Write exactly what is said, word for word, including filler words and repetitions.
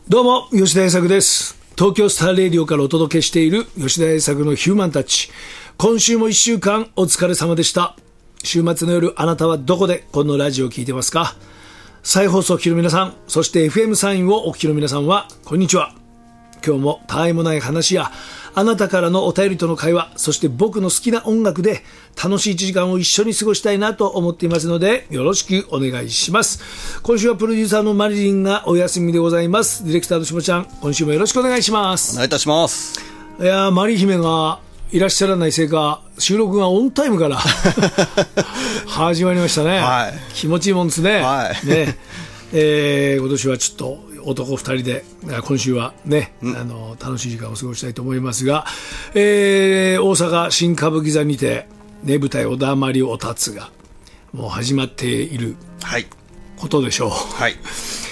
どうも吉田栄作です。東京スターレディオからお届けしている吉田栄作のヒューマンタッチ。今週もいっしゅうかんお疲れ様でした。週末の夜、あなたはどこでこのラジオを聞いてますか？再放送をお聞きの皆さん、そして エフエム サインをお聞きの皆さんはこんにちは。今日もたわいもない話やあなたからのお便りとの会話、そして僕の好きな音楽で楽しいいちじかんを一緒に過ごしたいなと思っていますので、よろしくお願いします。今週はプロデューサーのマリリンがお休みでございます。ディレクターのしもちゃん、今週もよろしくお願いします。 お願いいたします。 いやー、マリ姫がいらっしゃらないせいか、収録がオンタイムから始まりましたね、はい、気持ちいいもんですね、はいねえー、今年はちょっと男ふたりで今週はね、うん、あの楽しい時間を過ごしたいと思いますが、えー、大阪新歌舞伎座にて、ね、舞台おだまりおたつがもう始まっていることでしょう、はいはい、